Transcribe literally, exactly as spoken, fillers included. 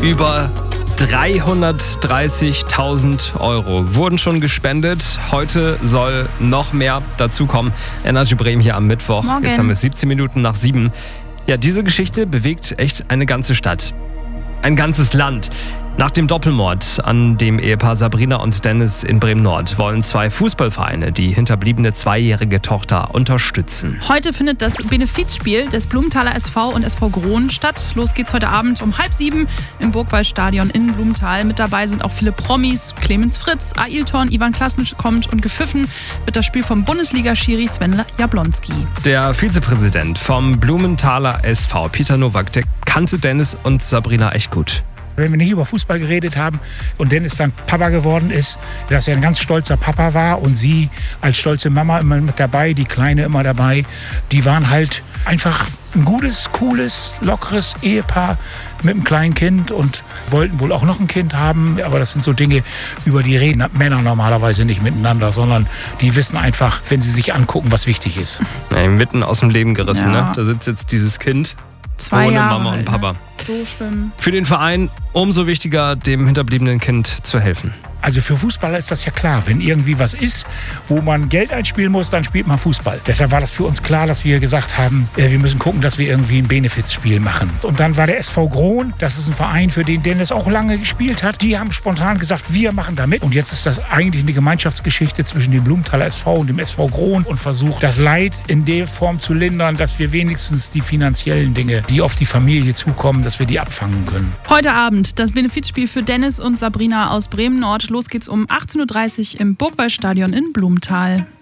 Über dreihundertdreißigtausend Euro wurden schon gespendet. Heute soll noch mehr dazukommen. Energy Bremen hier am Mittwoch. Morgen. Jetzt haben wir siebzehn Minuten nach sieben. Ja, diese Geschichte bewegt echt eine ganze Stadt. Ein ganzes Land. Nach dem Doppelmord an dem Ehepaar Sabrina und Dennis in Bremen-Nord wollen zwei Fußballvereine die hinterbliebene zweijährige Tochter unterstützen. Heute findet das Benefizspiel des Blumenthaler S V und S V Grohn statt. Los geht's heute Abend um halb sieben im Burgwallstadion in Blumenthal. Mit dabei sind auch viele Promis. Clemens Fritz, Ailton, Ivan Klassen kommt und gepfiffen wird das Spiel vom Bundesliga-Schiri Sven Jablonski. Der Vizepräsident vom Blumenthaler S V, Peter Nowak, der kannte Dennis und Sabrina echt gut. Wenn wir nicht über Fußball geredet haben und Dennis dann Papa geworden ist, dass er ein ganz stolzer Papa war und sie als stolze Mama immer mit dabei, die Kleine immer dabei, die waren halt einfach ein gutes, cooles, lockeres Ehepaar mit einem kleinen Kind und wollten wohl auch noch ein Kind haben. Aber das sind so Dinge, über die reden Männer normalerweise nicht miteinander, sondern die wissen einfach, wenn sie sich angucken, was wichtig ist. Ja, mitten aus dem Leben gerissen, Ja. ne? Da sitzt jetzt dieses Kind. Zwei Ohne Jahre Mama und alt, Papa. ne? So schlimm. Für den Verein umso wichtiger, dem hinterbliebenen Kind zu helfen. Also für Fußballer ist das ja klar. Wenn irgendwie was ist, wo man Geld einspielen muss, dann spielt man Fußball. Deshalb war das für uns klar, dass wir gesagt haben, äh, wir müssen gucken, dass wir irgendwie ein Benefizspiel machen. Und dann war der S V Grohn, das ist ein Verein, für den Dennis auch lange gespielt hat. Die haben spontan gesagt, wir machen da mit. Und jetzt ist das eigentlich eine Gemeinschaftsgeschichte zwischen dem Blumenthaler S V und dem S V Grohn und versucht, das Leid in der Form zu lindern, dass wir wenigstens die finanziellen Dinge, die auf die Familie zukommen, dass wir die abfangen können. Heute Abend das Benefizspiel für Dennis und Sabrina aus Bremen-Nord. Los geht's um achtzehn Uhr dreißig im Burgwallstadion in Blumenthal.